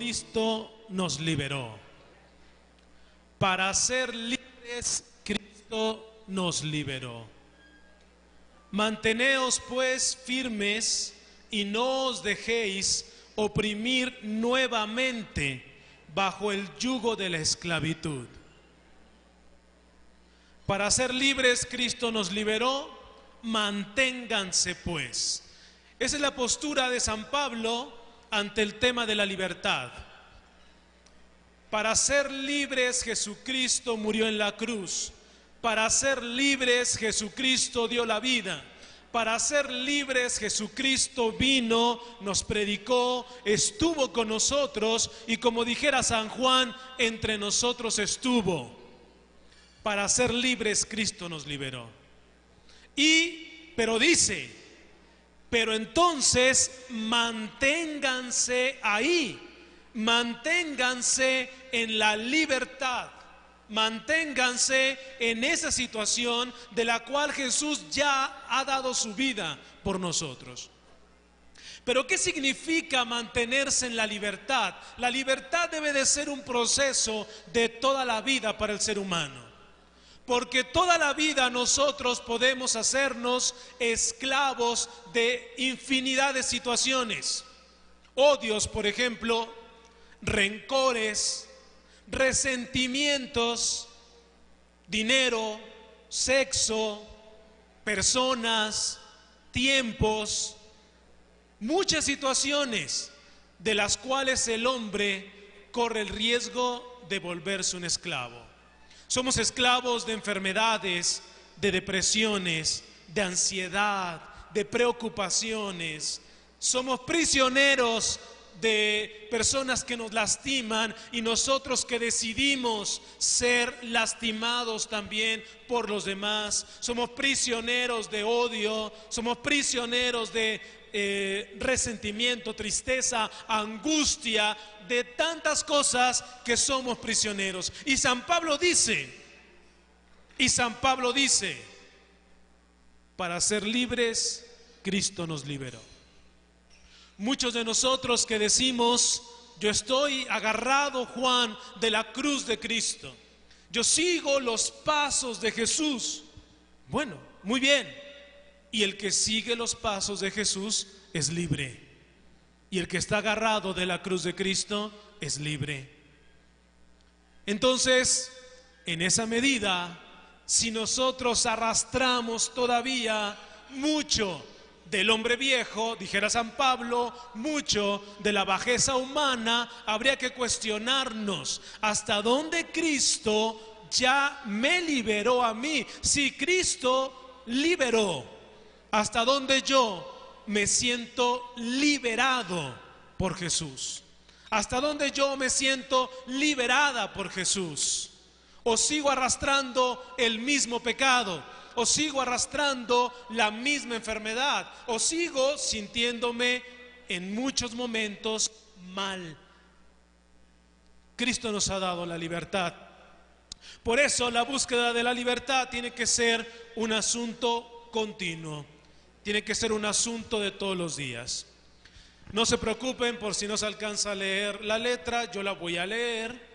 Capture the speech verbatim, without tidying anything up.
Cristo nos liberó. Para ser libres, Cristo nos liberó. Manteneos pues firmes y no os dejéis oprimir nuevamente bajo el yugo de la esclavitud. Para ser libres, Cristo nos liberó. Manténganse pues. Esa es la postura de San Pablo ante el tema de la libertad. Para ser libres, Jesucristo murió en la cruz. Para ser libres, Jesucristo dio la vida. Para ser libres, Jesucristo vino, nos predicó, estuvo con nosotros y, como dijera San Juan, entre nosotros estuvo. Para ser libres, Cristo nos liberó. Y, pero dice, pero entonces manténganse ahí, manténganse en la libertad. Manténganse en esa situación de la cual Jesús ya ha dado su vida por nosotros. Pero ¿qué significa mantenerse en la libertad? La libertad debe de ser un proceso de toda la vida para el ser humano. Porque toda la vida nosotros podemos hacernos esclavos de infinidad de situaciones. Odios, por ejemplo, rencores, resentimientos, dinero, sexo, personas, tiempos, muchas situaciones de las cuales el hombre corre el riesgo de volverse un esclavo. Somos esclavos de enfermedades, de depresiones, de ansiedad, de preocupaciones. Somos prisioneros de personas que nos lastiman y nosotros que decidimos ser lastimados también por los demás. Somos prisioneros de odio, somos prisioneros de eh, resentimiento, tristeza, angustia, de tantas cosas que somos prisioneros. Y San Pablo dice, y San Pablo dice, para ser libres, Cristo nos liberó. Muchos de nosotros que decimos, yo estoy agarrado, Juan, de la cruz de Cristo. Yo sigo los pasos de Jesús. Bueno, muy bien. Y el que sigue los pasos de Jesús es libre. Y el que está agarrado de la cruz de Cristo es libre. Entonces, en esa medida, si nosotros arrastramos todavía mucho del hombre viejo, dijera San Pablo, mucho de la bajeza humana, habría que cuestionarnos hasta dónde Cristo ya me liberó a mí. Si Cristo liberó, hasta dónde yo me siento liberado por Jesús, hasta dónde yo me siento liberada por Jesús, o sigo arrastrando el mismo pecado, o sigo arrastrando la misma enfermedad, o sigo sintiéndome en muchos momentos mal. Cristo nos ha dado la libertad. Por eso la búsqueda de la libertad tiene que ser un asunto continuo, tiene que ser un asunto de todos los días. No se preocupen por si no se alcanza a leer la letra, yo la voy a leer.